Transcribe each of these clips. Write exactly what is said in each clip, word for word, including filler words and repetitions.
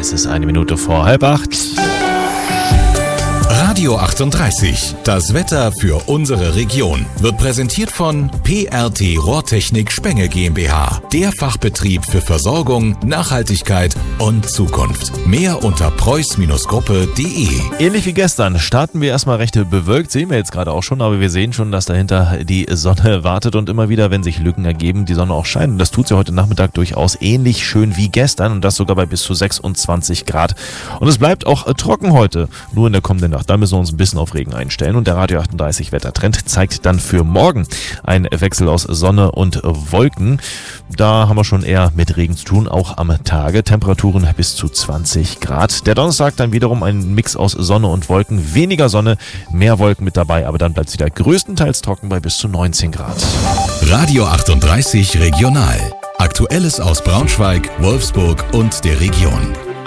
Es ist eine Minute vor halb acht. Radio achtunddreißig, das Wetter für unsere Region, wird präsentiert von P R T Rohrtechnik Spenge GmbH, der Fachbetrieb für Versorgung, Nachhaltigkeit und Zukunft. Mehr unter preuß Gruppe punkt de. Ähnlich wie gestern starten wir erstmal recht bewölkt, sehen wir jetzt gerade auch schon, aber wir sehen schon, dass dahinter die Sonne wartet und immer wieder, wenn sich Lücken ergeben, die Sonne auch scheint. Und das tut sie heute Nachmittag durchaus ähnlich schön wie gestern und das sogar bei bis zu sechsundzwanzig Grad. Und es bleibt auch trocken heute, nur in der kommenden Nacht. Da müssen wir uns ein bisschen auf Regen einstellen und der Radio achtunddreißig Wettertrend zeigt dann für morgen einen Wechsel aus Sonne und Wolken. Da haben wir schon eher mit Regen zu tun, auch am Tage. Temperaturen bis zu zwanzig Grad. Der Donnerstag dann wiederum ein Mix aus Sonne und Wolken. Weniger Sonne, mehr Wolken mit dabei, aber dann bleibt es wieder größtenteils trocken bei bis zu neunzehn Grad. Radio achtunddreißig Regional. Aktuelles aus Braunschweig, Wolfsburg und der Region.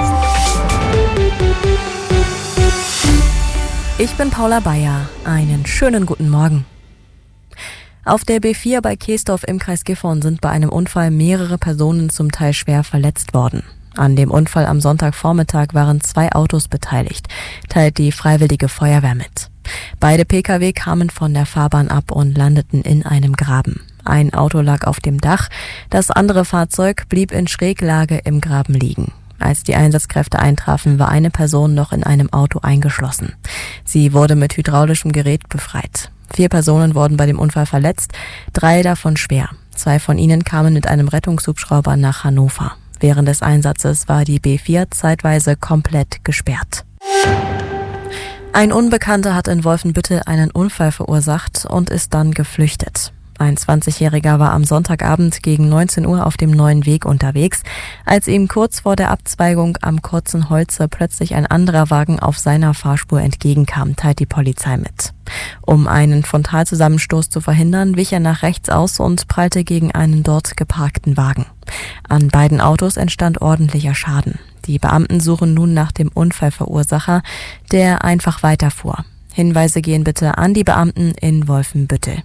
Ich bin Paula Bayer. Einen schönen guten Morgen. Auf der B vier bei Keesdorf im Kreis Gifhorn sind bei einem Unfall mehrere Personen zum Teil schwer verletzt worden. An dem Unfall am Sonntagvormittag waren zwei Autos beteiligt, teilt die Freiwillige Feuerwehr mit. Beide Pkw kamen von der Fahrbahn ab und landeten in einem Graben. Ein Auto lag auf dem Dach, das andere Fahrzeug blieb in Schräglage im Graben liegen. Als die Einsatzkräfte eintrafen, war eine Person noch in einem Auto eingeschlossen. Sie wurde mit hydraulischem Gerät befreit. Vier Personen wurden bei dem Unfall verletzt, drei davon schwer. Zwei von ihnen kamen mit einem Rettungshubschrauber nach Hannover. Während des Einsatzes war die B vier zeitweise komplett gesperrt. Ein Unbekannter hat in Wolfenbüttel einen Unfall verursacht und ist dann geflüchtet. Ein zwanzigjähriger war am Sonntagabend gegen neunzehn Uhr auf dem neuen Weg unterwegs, als ihm kurz vor der Abzweigung am Kurzen Holze plötzlich ein anderer Wagen auf seiner Fahrspur entgegenkam, teilt die Polizei mit. Um einen Frontalzusammenstoß zu verhindern, wich er nach rechts aus und prallte gegen einen dort geparkten Wagen. An beiden Autos entstand ordentlicher Schaden. Die Beamten suchen nun nach dem Unfallverursacher, der einfach weiterfuhr. Hinweise gehen bitte an die Beamten in Wolfenbüttel.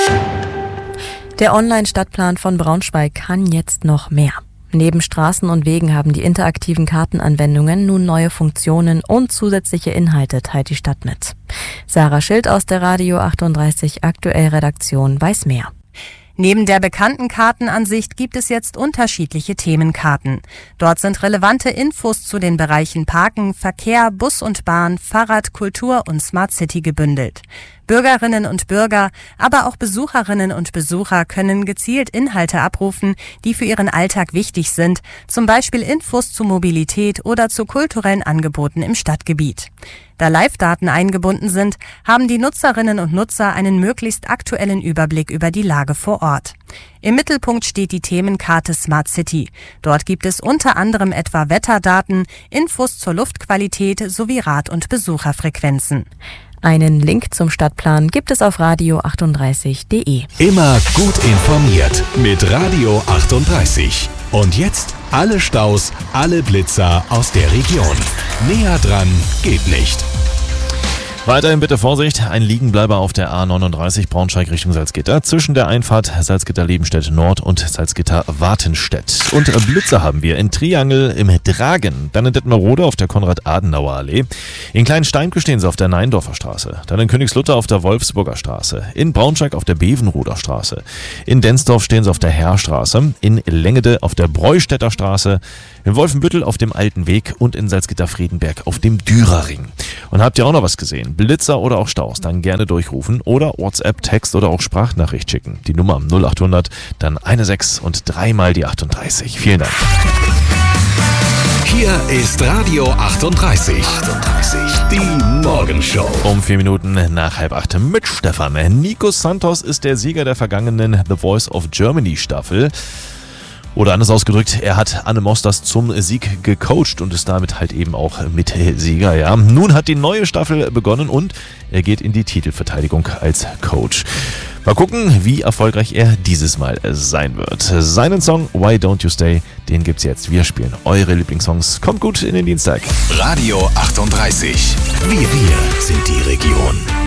Der Online-Stadtplan von Braunschweig kann jetzt noch mehr. Neben Straßen und Wegen haben die interaktiven Kartenanwendungen nun neue Funktionen und zusätzliche Inhalte, teilt die Stadt mit. Sarah Schild aus der Radio achtunddreißig Aktuell Redaktion weiß mehr. Neben der bekannten Kartenansicht gibt es jetzt unterschiedliche Themenkarten. Dort sind relevante Infos zu den Bereichen Parken, Verkehr, Bus und Bahn, Fahrrad, Kultur und Smart City gebündelt. Bürgerinnen und Bürger, aber auch Besucherinnen und Besucher können gezielt Inhalte abrufen, die für ihren Alltag wichtig sind, zum Beispiel Infos zu Mobilität oder zu kulturellen Angeboten im Stadtgebiet. Da Live-Daten eingebunden sind, haben die Nutzerinnen und Nutzer einen möglichst aktuellen Überblick über die Lage vor Ort. Im Mittelpunkt steht die Themenkarte Smart City. Dort gibt es unter anderem etwa Wetterdaten, Infos zur Luftqualität sowie Rad- und Besucherfrequenzen. Einen Link zum Stadtplan gibt es auf radio achtunddreißig punkt de. Immer gut informiert mit Radio achtunddreißig. Und jetzt alle Staus, alle Blitzer aus der Region. Näher dran geht nicht. Weiterhin bitte Vorsicht, ein Liegenbleiber auf der A neununddreißig Braunschweig Richtung Salzgitter zwischen der Einfahrt Salzgitter-Lebenstedt Nord und Salzgitter-Wartenstedt. Und Blitzer haben wir in Triangel im Dragen, dann in Detmerode auf der Konrad-Adenauer-Allee, in Kleinsteinke stehen sie auf der Neindorfer Straße, dann in Königslutter auf der Wolfsburger Straße, in Braunschweig auf der Bevenroder Straße, in Densdorf stehen sie auf der Herrstraße, in Lengede auf der Breustädter Straße, in Wolfenbüttel auf dem Alten Weg und in Salzgitter-Friedenberg auf dem Dürerring. Und habt ihr auch noch was gesehen? Blitzer oder auch Staus, dann gerne durchrufen oder WhatsApp, Text oder auch Sprachnachricht schicken. Die Nummer null achthundert, dann sechzehn und dreimal die achtunddreißig. Vielen Dank. Hier ist Radio achtunddreißig. achtunddreißig, die Morgenshow. Um vier Minuten nach halb acht mit Stefan. Nico Santos ist der Sieger der vergangenen The Voice of Germany Staffel. Oder anders ausgedrückt, er hat Anne Mosters zum Sieg gecoacht und ist damit halt eben auch Mitsieger, ja. Nun hat die neue Staffel begonnen und er geht in die Titelverteidigung als Coach. Mal gucken, wie erfolgreich er dieses Mal sein wird. Seinen Song Why Don't You Stay, den gibt's jetzt. Wir spielen eure Lieblingssongs. Kommt gut in den Dienstag. Radio achtunddreißig. Wir, wir sind die Region.